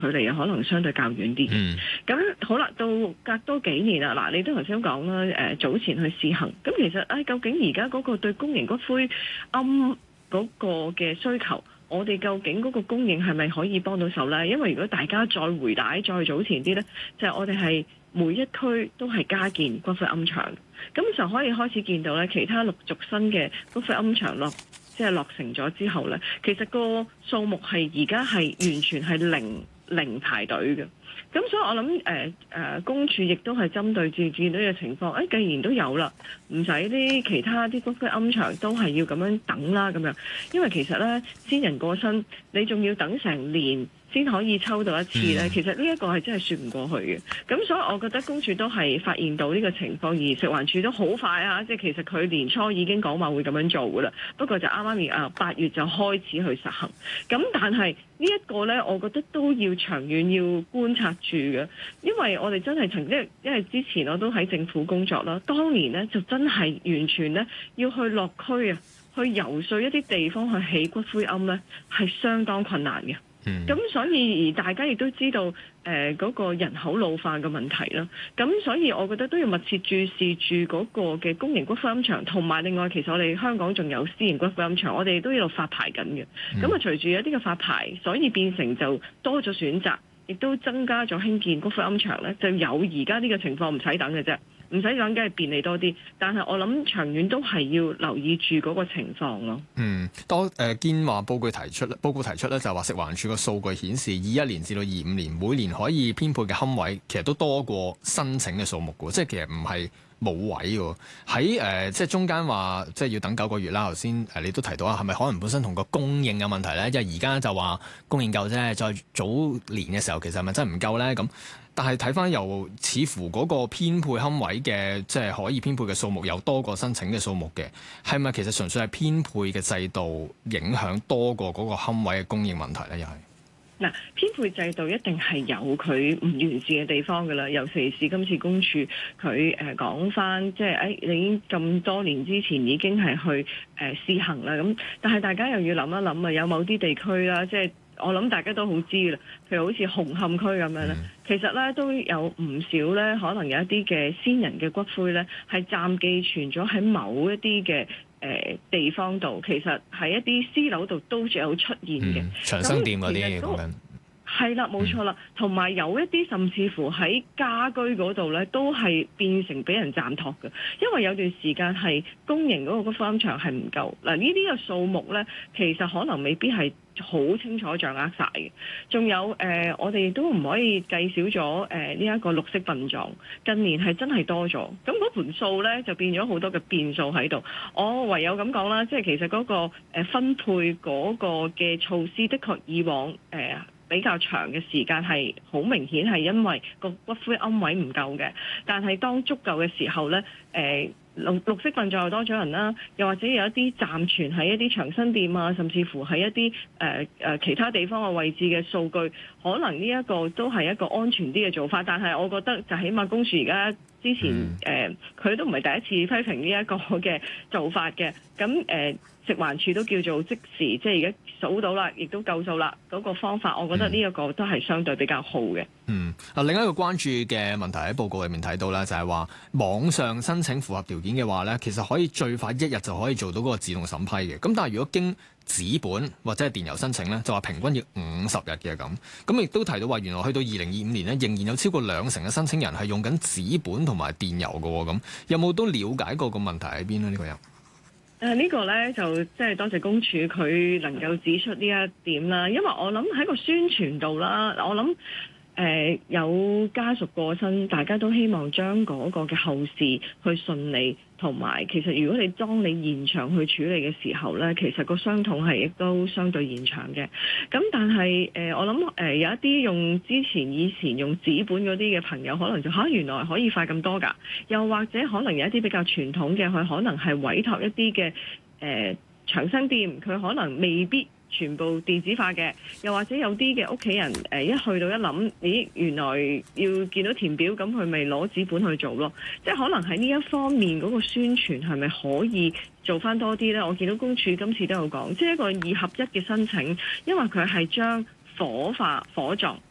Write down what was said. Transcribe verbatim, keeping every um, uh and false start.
距離啊可能相對較遠啲。咁、嗯、好啦，到隔多幾年啦，嗱，你都頭先講啦，誒早前去試行，咁其實誒、哎、究竟而家嗰個對公營骨灰龕嗰個嘅需求，我哋究竟嗰個供應係咪可以幫到手呢？因為如果大家再回帶再早前啲呢，就係、是、我哋係每一區都係加建骨灰龕場，咁就可以開始見到咧，其他陸續新嘅骨灰龕場落即係落成咗之後呢，其實個數目係而家係完全係零零排隊嘅。咁所以我諗誒誒公署亦都係針對住見到呢個情況，誒、哎、既然都有啦，唔使啲其他啲骨灰龕場都係要咁樣等啦咁樣，因為其實咧先人過身，你仲要等成年先可以抽到一次咧，其實呢一個係真係説唔過去嘅。咁所以我覺得公署都係發現到呢個情況，而食環署都好快啊，即係其實佢年初已經講話會咁樣做噶啦，不過就啱啱而啊八月就開始去實行。咁但係呢一個呢，我覺得都要長遠要觀察住嘅，因為我哋真係曾經，因為之前我都喺政府工作啦，當年呢就真係完全呢要去落區啊，去游說一啲地方去起骨灰龕呢，係相當困難嘅。咁、嗯、所以而大家亦都知道誒嗰、呃那個人口老化嘅問題啦，咁所以我覺得都要密切注視住嗰個嘅公營骨灰龕場，同埋另外其實我哋香港仲有私營骨灰龕場，我哋都一路發牌緊嘅。咁啊、嗯、隨住一啲嘅發牌，所以變成就多咗選擇，亦都增加咗興建骨灰龕場咧，就有而家呢個情況唔使等嘅啫。唔使講，梗係便利多啲，但係我諗長遠都係要留意住嗰個情況咯。 嗯，多誒堅話報告提出咧，報告提出咧就話食環署個數據顯示，二一年至到二五年每年可以編配嘅龕位，其實都多過申請嘅數目嘅，即係其實唔係冇位喎。喺誒、呃、即係中間話即係要等九個月啦。頭先誒你都提到啊，係咪可能本身同個供應有問題咧？即係而家就話供應夠啫，再早年嘅時候其實係咪真係唔夠咧？咁但係睇翻又似乎嗰個編配龕位嘅，即係可以編配嘅數目又多過申請嘅數目嘅，係咪其實純粹係編配嘅制度影響多過嗰個龕位嘅供應問題咧？又係嗱，編配制度一定係有佢唔完善嘅地方㗎啦，尤其是今次公署佢誒講翻，即係誒你已經咁多年之前已經係去誒、呃、試行啦，咁但係大家又要諗一諗啊，有某啲地區啦，即係。我諗大家都好知啦，譬如好似紅磡區咁樣咧，嗯、其實咧都有唔少咧，可能有一啲嘅先人嘅骨灰咧，係暫寄存咗喺某一啲嘅誒地方度，其實喺一啲私樓度都有出現嘅、嗯、 長生店嗰啲講緊。 係啦，冇錯啦，同埋有一啲甚至乎喺家居嗰度咧，都係變成俾人暫託嘅，因為有段時間係公營嗰個骨灰龕場係唔夠。嗱，呢啲嘅數目咧，其實可能未必係好清楚掌握晒嘅。仲有誒、呃，我哋都唔可以計少咗誒呢一個綠色殯葬，近年係真係多咗，咁嗰盤數咧就變咗好多嘅變數喺度。我唯有咁講啦，即係其實嗰個誒分配嗰個嘅措施，的確以往誒。呃比較長嘅時間係好明顯係因為個骨灰龕位唔夠嘅，但係當足夠嘅時候呢，誒綠綠色殯葬又多咗人啦，又或者有一啲暫存喺一啲長生店啊，甚至乎喺一啲誒誒其他地方嘅位置嘅數據，可能呢一個都係一個安全啲嘅做法。但係我覺得就起碼公署而家之前誒佢、呃、都唔係第一次批評呢一個嘅做法嘅，咁誒。呃食環署都叫做即時，即係而家數到啦，亦都夠數啦。嗰、那個方法，我覺得呢一個都係相對比較好嘅。 嗯，啊，另一個關注嘅問題喺報告裏面睇到咧，就係話網上申請符合條件嘅話咧，其實可以最快一日就可以做到嗰個自動審批嘅。咁但係如果經紙本或者係電郵申請咧，就話平均要五十日嘅咁。咁亦都提到話，原來去到二零二五年咧，仍然有超過兩成嘅申請人係用緊紙本同埋電郵嘅喎。咁有冇都了解過個問題喺邊呢？呢、這個人？ 誒、呃這個、呢個咧就即係多謝公署佢能夠指出呢一點啦，因為我諗喺個宣傳度啦，我諗誒、呃、有家屬過身，大家都希望將嗰個嘅後事去順利，同埋其實如果你當你現場去處理嘅時候咧，其實個傷痛係亦都相對延長嘅。咁但係誒、呃、我諗誒、呃、有一啲用之前以前用紙本嗰啲嘅朋友，可能就嚇、啊、原來可以快咁多㗎，又或者可能有一啲比較傳統嘅，佢可能係委託一啲嘅誒長生店，佢可能未必全部電子化嘅，又或者有啲嘅屋企人誒、呃、一去到一諗，咦原來要見到填表，咁佢咪攞紙本去做咯？即係可能喺呢一方面嗰個宣傳係咪可以做翻多啲呢？我見到公署今次都有講，即係一個二合一嘅申請，因為佢係將火化火葬